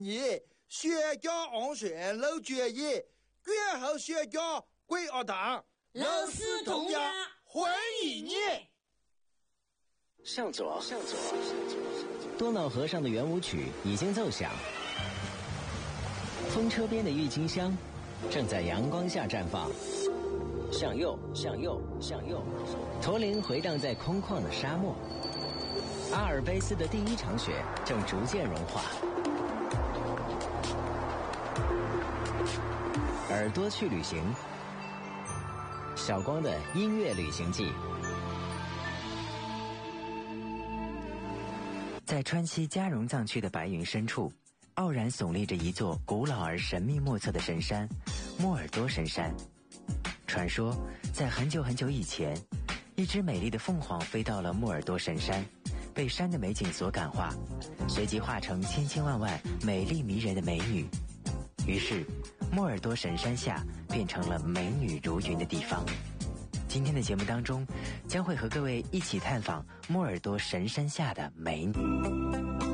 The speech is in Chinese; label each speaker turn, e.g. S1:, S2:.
S1: 你宣教昂船漏决议，卷后宣教归学堂，
S2: 老师同样欢迎你。
S3: 向左，向左，多瑙河上的圆舞曲已经奏响，风车边的郁金香正在阳光下绽放。向右，向右，向右，驼铃回荡在空旷的沙漠。阿尔卑斯的第一场雪正逐渐融化。耳朵去旅行，小光的音乐旅行记。
S4: 在川西嘉绒藏区的白云深处，傲然耸立着一座古老而神秘莫测的神山——莫尔多神山。传说，在很久很久以前，一只美丽的凤凰飞到了莫尔多神山，被山的美景所感化，随即化成千千万万美丽迷人的美女。于是，莫尔多神山下变成了美女如云的地方。今天的节目当中，将会和各位一起探访莫尔多神山下的美女。